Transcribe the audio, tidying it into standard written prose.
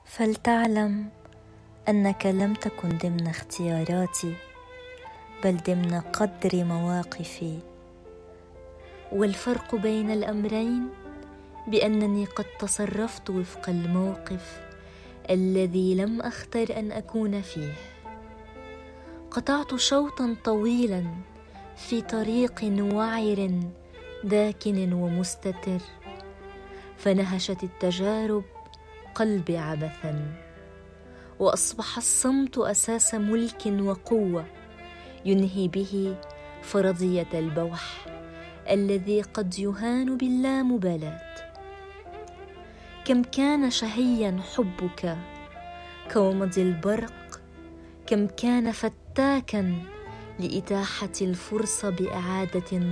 فلتعلم أنك لم تكن ضمن اختياراتي، بل ضمن قدر مواقفي. والفرق بين الأمرين بأنني قد تصرفت وفق الموقف الذي لم أختر أن أكون فيه. قطعت شوطا طويلا في طريق وعر داكن ومستتر، فنهشت التجارب قلبي عبثا، وأصبح الصمت أساس ملك وقوة ينهي به فرضية البوح الذي قد يهان باللامبالاة. كم كان شهيا حبك كومض البرق، كم كان فتاكا لإتاحة الفرصة بإعادة